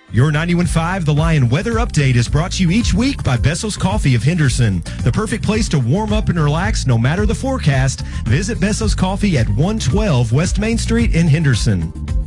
Your 91.5 The Lion weather update is brought to you each week by Besso's Coffee of Henderson. The perfect place to warm up and relax no matter the forecast. Visit Besso's Coffee at 112 West Main Street in Henderson.